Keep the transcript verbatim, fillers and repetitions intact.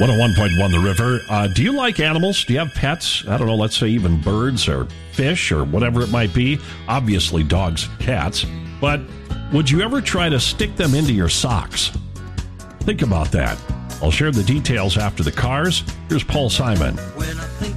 one oh one point one The River. Uh, do you like animals? Do you have pets? I don't know, let's say even birds or fish or whatever it might be. Obviously dogs and cats. But would you ever try to stick them into your socks? Think about that. I'll share the details after the cars. Here's Paul Simon.